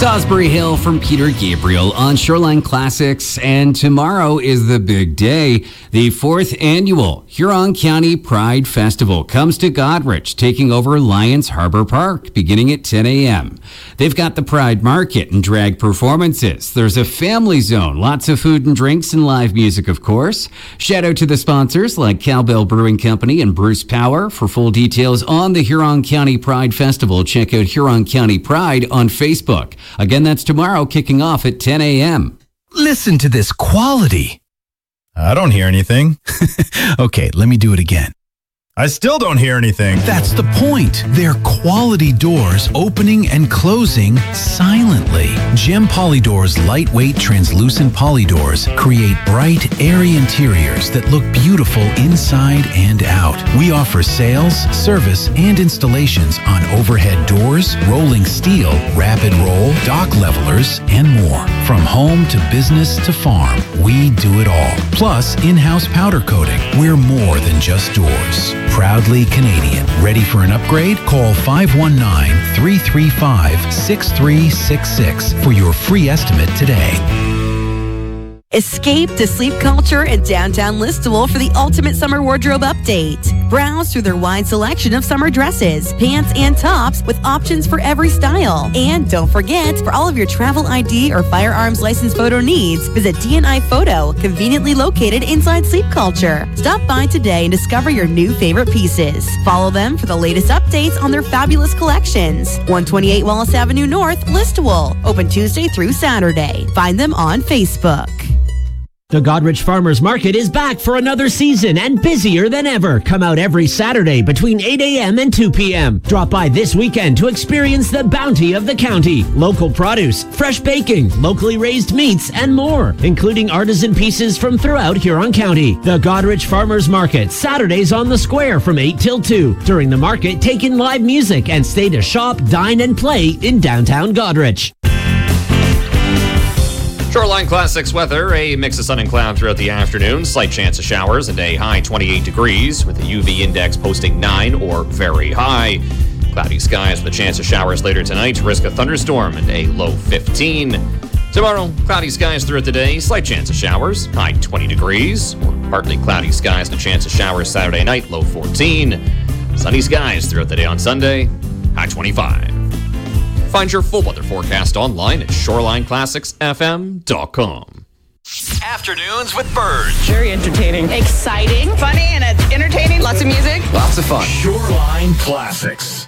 Salisbury Hill from Peter Gabriel on Shoreline Classics. And tomorrow is the big day. The 4th annual Huron County Pride Festival comes to Goderich, taking over Lions Harbor Park beginning at 10 a.m. They've got the Pride Market and drag performances. There's a family zone, lots of food and drinks and live music, of course. Shout out to the sponsors like Cowbell Brewing Company and Bruce Power. For full details on the Huron County Pride Festival, check out Huron County Pride on Facebook. Again, that's tomorrow, kicking off at 10 a.m. Listen to this quality. I don't hear anything. Okay, let me do it again. I still don't hear anything. That's the point. They're quality doors opening and closing silently. Gem Polydoors lightweight translucent polydoors create bright, airy interiors that look beautiful inside and out. We offer sales, service, and installations on overhead doors, rolling steel, rapid roll, dock levelers, and more. From home to business to farm, we do it all. Plus, in-house powder coating. We're more than just doors. Proudly Canadian. Ready for an upgrade? Call 519-335-6366 for your free estimate today. Escape to sleep culture in downtown Listowel for the ultimate summer wardrobe update. Browse through their wide selection of summer dresses, pants, and tops with options for every style. And don't forget, for all of your travel ID or firearms license photo needs, visit DNI Photo, conveniently located inside Sleep Culture. Stop by today and discover your new favorite pieces. Follow them for the latest updates on their fabulous collections. 128 Wallace Avenue North, Listowel. Open Tuesday through Saturday. Find them on Facebook. The Goderich Farmers Market is back for another season and busier than ever. Come out every Saturday between 8 a.m. and 2 p.m. Drop by this weekend to experience the bounty of the county. Local produce, fresh baking, locally raised meats, and more, including artisan pieces from throughout Huron County. The Goderich Farmers Market, Saturdays on the square from 8 till 2. During the market, take in live music and stay to shop, dine, and play in downtown Goderich. Shoreline Classics weather, a mix of sun and cloud throughout the afternoon, slight chance of showers, and a high 28 degrees with the UV index posting 9 or very high. Cloudy skies with a chance of showers later tonight, risk of thunderstorm, and a low 15. Tomorrow, cloudy skies throughout the day, slight chance of showers, high 20 degrees, or partly cloudy skies and a chance of showers Saturday night, low 14. Sunny skies throughout the day on Sunday, high 25. Find your full weather forecast online at shorelineclassicsfm.com. Afternoons with Bird. Very entertaining. Exciting. Funny and entertaining. Lots of music. Lots of fun. Shoreline Classics.